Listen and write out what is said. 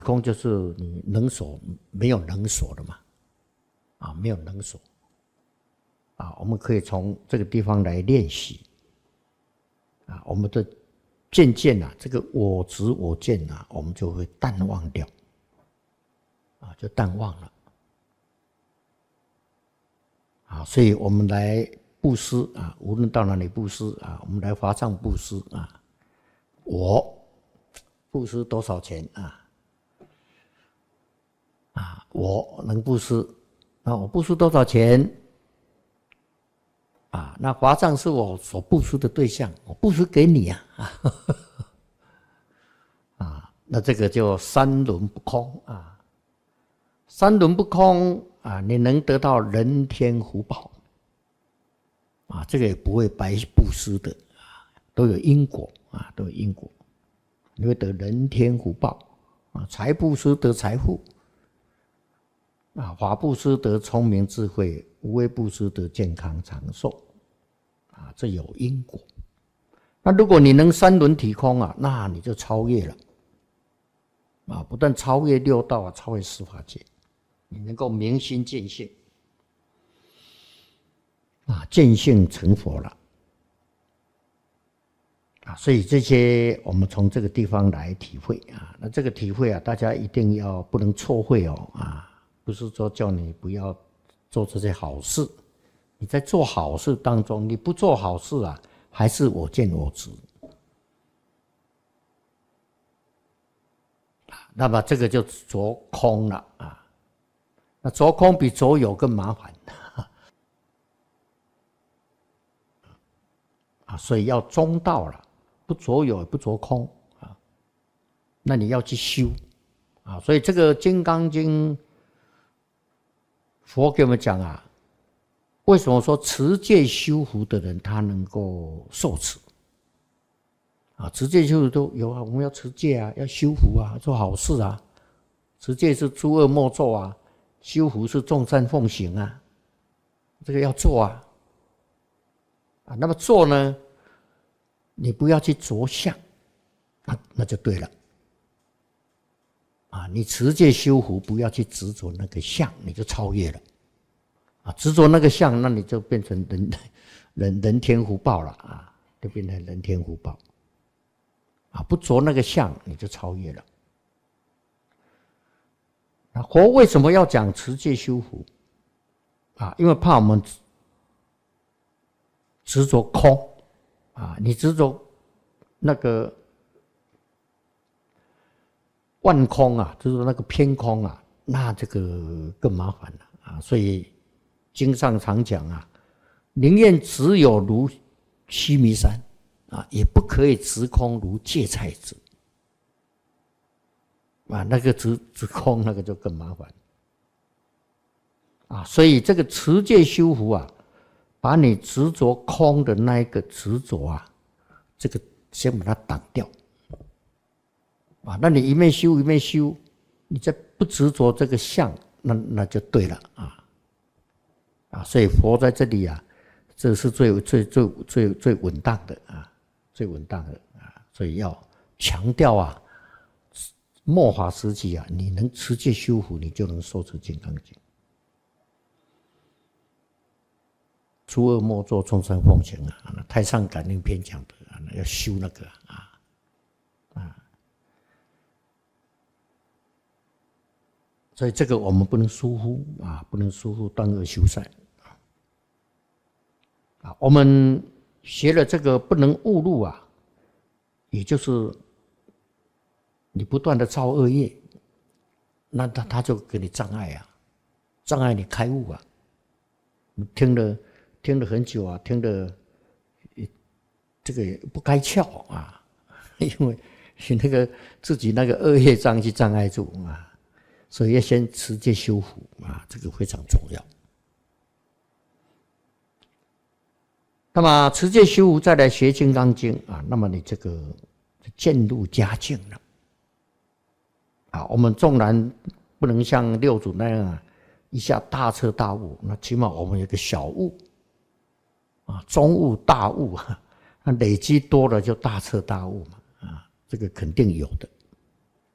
空就是你能所没有能所的嘛，没有能所我们可以从这个地方来练习我们的渐渐这个我执我见我们就会淡忘掉就淡忘了所以我们来布施无论到哪里布施我们来华藏布施我布施多少钱我能布施我布施多少钱那华藏是我所布施的对象，我布施给你那这个就三轮不空三轮不空你能得到人天福报这个也不会白布施的都有因果都有因果，你会得人天福报财布施得财富法布施得聪明智慧，无为布施得健康长寿这有因果。那如果你能三轮体空那你就超越了不但超越六道超越十法界，你能够明心见性见性成佛了所以这些我们从这个地方来体会那这个体会大家一定要不能错会不是说叫你不要做这些好事，你在做好事当中，你不做好事还是我见我执那么这个就着空了那着空比着有更麻烦所以要中道了，不着有也不着空那你要去修所以这个《金刚经》佛给我们讲为什么说持戒修福的人他能够受持持戒修福都有我们要持戒要修福做好事持戒是诸恶莫作修福是众善奉行这个要做那么做呢，你不要去着相那就对了你持戒修福不要去执着那个相，你就超越了执着那个相，那你就变成人天福报了就变成人天福报不着那个相，你就超越了佛为什么要讲持戒修福因为怕我们执着空你执着那个万空就是那个偏空那这个更麻烦了所以经上常讲宁愿只有如须弥山也不可以执空如芥菜籽那个执空那个就更麻烦所以这个持戒修福把你执着空的那一个执着这个先把它挡掉那你一面修一面修，你再不执着这个相，那就对了所以佛在这里这是最稳当的最稳当的所以要强调末法时期你能持戒修福，你就能受持金刚经。诸恶莫作，众善奉行太上感应篇讲的要修那个所以这个我们不能疏忽不能疏忽断恶修善我们学了这个不能误入也就是你不断的造恶业，那他就给你障碍障碍你开悟你听了很久听了这个也不该翘因为你那个自己那个恶业障去障碍住所以要先持戒修福这个非常重要。那么持戒修福再来学金刚经那么你这个渐入佳境了我们纵然不能像六祖那样一下大彻大悟，那起码我们有个小悟中悟大悟那累积多了就大彻大悟嘛这个肯定有的